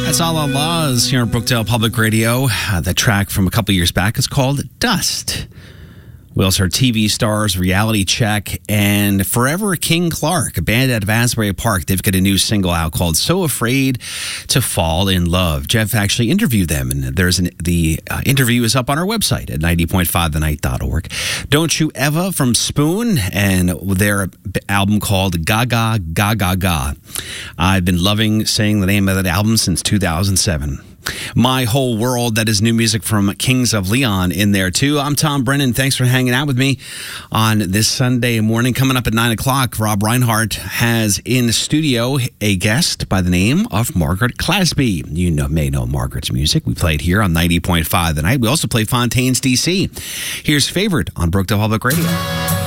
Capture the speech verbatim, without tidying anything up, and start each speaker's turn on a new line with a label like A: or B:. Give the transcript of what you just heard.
A: That's All Our Laws here on Brookdale Public Radio. Uh, the track from a couple years back is called Dust. We also heard T V stars, Reality Check, and Forever King Clark, a band out of Asbury Park. They've got a new single out called So Afraid to Fall in Love. Jeff actually interviewed them, and there's an, the uh, interview is up on our website at ninety point five the night dot org. Don't You Ever from Spoon, and their album called Gaga, Gaga, Ga. I've been loving saying the name of that album since two thousand seven. My Whole World, that is new music from Kings of Leon in there, too. I'm Tom Brennan. Thanks for hanging out with me on this Sunday morning. Coming up at nine o'clock, Rob Reinhardt has in the studio a guest by the name of Margaret Clasby. You know, may know Margaret's music. We played here on ninety point five The Night. We also play Fontaines, D C. Here's Favorite on Brookdale Public Radio.